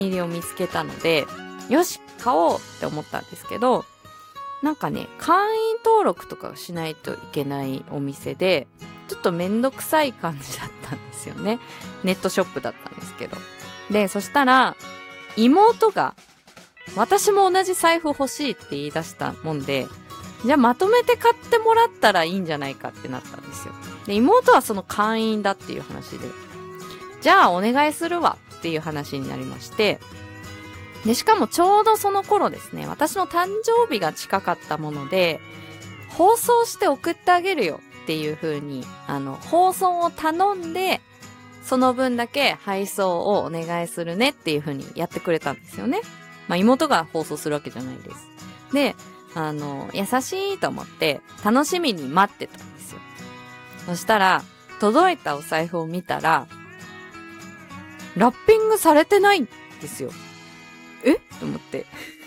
入りを見つけたので、よし買おうって思ったんですけど、なんかね、会員登録とかをしないといけないお店で、ちょっとめんどくさい感じだったんですよね。ネットショップだったんですけど。で、そしたら、妹が、私も同じ財布欲しいって言い出したもんで、じゃあまとめて買ってもらったらいいんじゃないかってなったんですよ。で、妹はその会員だっていう話で、じゃあお願いするわっていう話になりまして、で、しかもちょうどその頃ですね、私の誕生日が近かったもので、包装して送ってあげるよっていう風に、包装を頼んで、その分だけ配送をお願いするねっていう風にやってくれたんですよね。まあ妹が包装するわけじゃないです。で、優しいと思って楽しみに待ってたんですよ。そしたら、届いたお財布を見たら、ラッピングされてないんですよ。えと思って。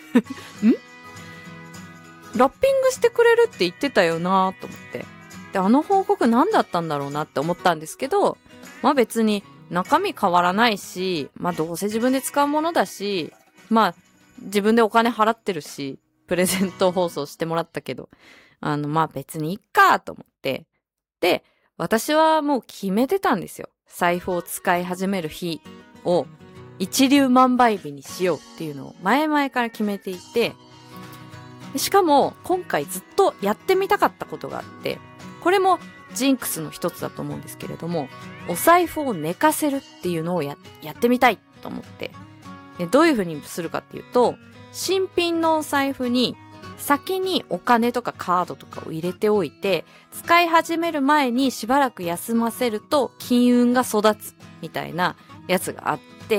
ラッピングしてくれるって言ってたよなと思って。で、報告何だったんだろうなって思ったんですけど、まあ別に中身変わらないし、まあどうせ自分で使うものだし、まあ自分でお金払ってるし、プレゼント放送してもらったけど、まあ別にいっかと思って。で、私はもう決めてたんですよ。財布を使い始める日を一粒万倍日にしようっていうのを前々から決めていて、しかも今回ずっとやってみたかったことがあって、これもジンクスの一つだと思うんですけれども、お財布を寝かせるっていうのをやってみたいと思って、でどういう風にするかっていうと、新品のお財布に先にお金とかカードとかを入れておいて、使い始める前にしばらく休ませると金運が育つみたいなやつがあって、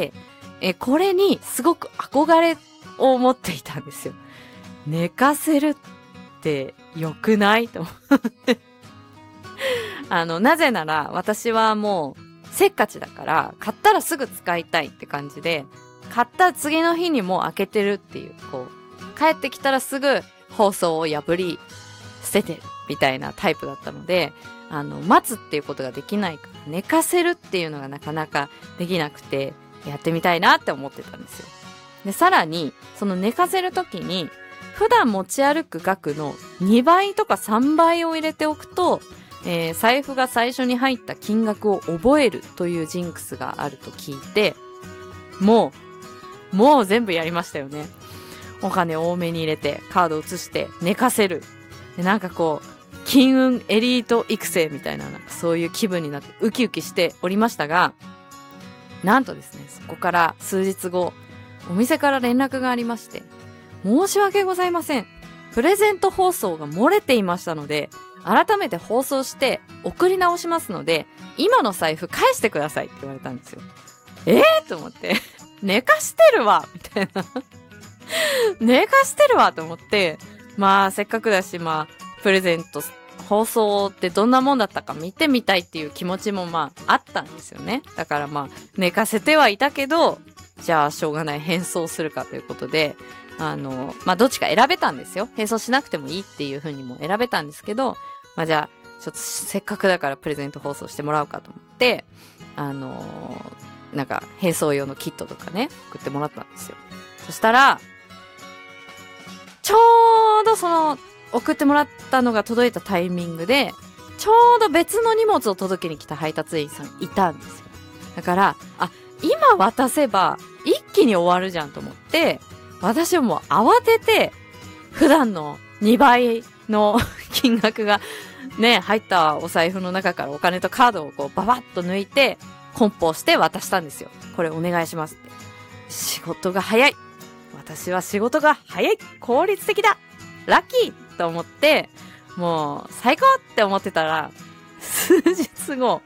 これにすごく憧れを持っていたんですよ。寝かせるって良くないと思ってなぜなら私はもうせっかちだから買ったらすぐ使いたいって感じで、買った次の日にもう開けてるっていう、帰ってきたらすぐ包装を破り捨ててるみたいなタイプだったので、待つっていうことができないから寝かせるっていうのがなかなかできなくて、やってみたいなって思ってたんですよ。で、さらにその寝かせるときに普段持ち歩く額の2倍とか3倍を入れておくと、財布が最初に入った金額を覚えるというジンクスがあると聞いて、もう全部やりましたよね。お金多めに入れて、カード移して寝かせる。で、なんか金運エリート育成みたいな、そういう気分になってウキウキしておりましたが、なんとですね、そこから数日後、お店から連絡がありまして、申し訳ございません。プレゼント放送が漏れていましたので、改めて放送して送り直しますので、今の財布返してくださいって言われたんですよ。と思って。寝かしてるわみたいな。寝かしてるわと思って、まあせっかくだし、まあプレゼント放送ってどんなもんだったか見てみたいっていう気持ちもまああったんですよね。だからまあ寝かせてはいたけど、じゃあしょうがない返送するかということで、まあどっちか選べたんですよ。返送しなくてもいいっていう風にも選べたんですけど、まあじゃあちょっとせっかくだからプレゼント放送してもらおうかと思って、なんか返送用のキットとかね送ってもらったんですよ。そしたらちょうどその送ってもらったのが届いたタイミングで、ちょうど別の荷物を届けに来た配達員さんいたんですよ。だから今渡せば一気に終わるじゃんと思って、私はもう慌てて普段の2倍の金額がね入ったお財布の中からお金とカードをババッと抜いて梱包して渡したんですよ。これお願いしますって。仕事が早い。私は仕事が早い。効率的だ。ラッキーと思って、もう最高って思ってたら、数日後、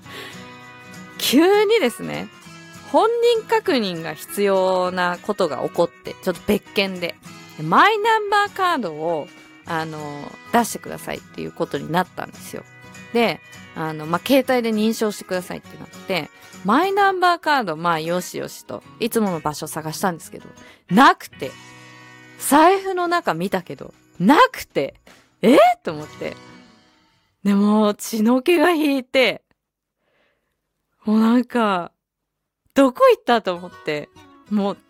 急にですね、本人確認が必要なことが起こって、ちょっと別件で、マイナンバーカードを、出してくださいっていうことになったんですよ。で、携帯で認証してくださいってなって、マイナンバーカード、まあ、よしよしと、いつもの場所探したんですけど、なくて、財布の中見たけど、なくて、と思って。でも、血の気が引いて、もうなんか、どこ行ったと思って、 もう